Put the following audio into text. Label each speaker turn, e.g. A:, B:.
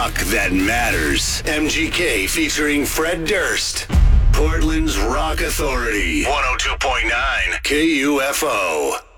A: Talk that matters. MGK featuring Fred Durst. Portland's Rock Authority. 102.9 KUFO.